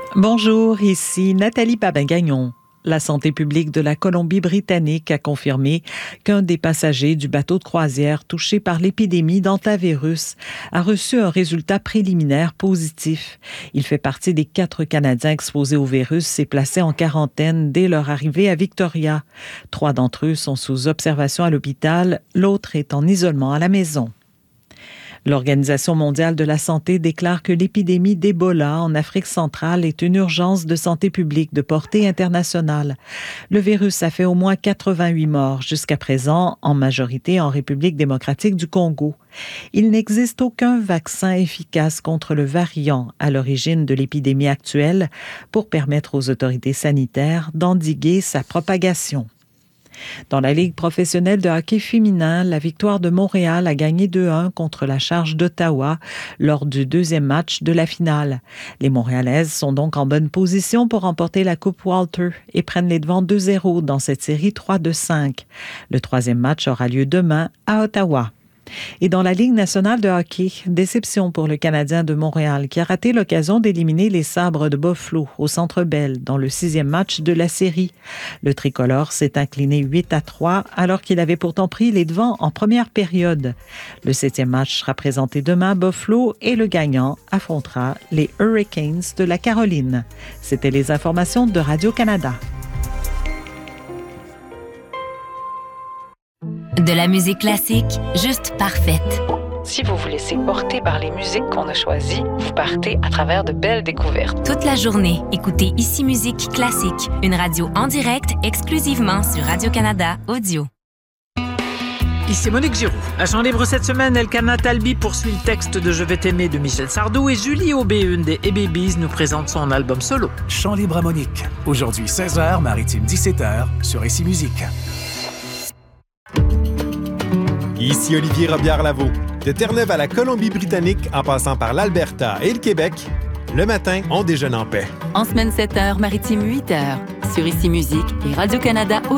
Bonjour, ici Nathalie Babin-Gagnon. La santé publique de la Colombie-Britannique a confirmé qu'un des passagers du bateau de croisière touché par l'épidémie d'hantavirus a reçu un résultat préliminaire positif. Il fait partie des 4 Canadiens exposés au virus et placés en quarantaine dès leur arrivée à Victoria. 3 d'entre eux sont sous observation à l'hôpital, l'autre est en isolement à la maison. L'Organisation mondiale de la santé déclare que l'épidémie d'Ebola en Afrique centrale est une urgence de santé publique de portée internationale. Le virus a fait au moins 88 morts jusqu'à présent, en majorité en République démocratique du Congo. Il n'existe aucun vaccin efficace contre le variant à l'origine de l'épidémie actuelle pour permettre aux autorités sanitaires d'endiguer sa propagation. Dans la Ligue professionnelle de hockey féminin, la victoire de Montréal a gagné 2-1 contre la Charge d'Ottawa lors du 2e match de la finale. Les Montréalaises sont donc en bonne position pour remporter la Coupe Walter et prennent les devants 2-0 dans cette série 3-5. Le 3e match aura lieu demain à Ottawa. Et dans la Ligue nationale de hockey, déception pour le Canadien de Montréal qui a raté l'occasion d'éliminer les Sabres de Buffalo au Centre Bell dans le 6e match de la série. Le tricolore s'est incliné 8-3 alors qu'il avait pourtant pris les devants en première période. Le 7e match sera présenté demain à Buffalo et le gagnant affrontera les Hurricanes de la Caroline. C'était les informations de Radio-Canada. De la musique classique, juste parfaite. Si vous vous laissez porter par les musiques qu'on a choisies, vous partez à travers de belles découvertes. Toute la journée, écoutez Ici Musique Classique, une radio en direct exclusivement sur Radio-Canada Audio. Ici Monique Giroux. À Chant libre cette semaine, Elkana Talbi poursuit le texte de Je vais t'aimer de Michel Sardou et Julie Aubé, une des A-Babies, nous présente son album solo. Chant libre à Monique. Aujourd'hui 16h, maritime 17h, sur Ici Musique. Ici Olivier Robillard-Lavaux. De Terre-Neuve à la Colombie-Britannique, en passant par l'Alberta et le Québec, le matin, on déjeune en paix. En semaine 7h, maritime 8h, sur Ici Musique et Radio-Canada